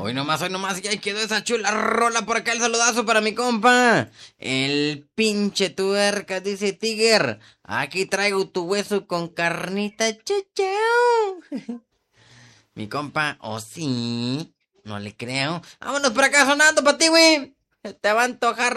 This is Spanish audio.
hoy nomás, ya quedó esa chula rola por acá, el saludazo para mi compa. El pinche tuerca, dice Tiger. Aquí traigo tu hueso con carnita, chachao. Mi compa, oh sí, no le creo. Vámonos por acá sonando para ti, güey. Te va a antojar.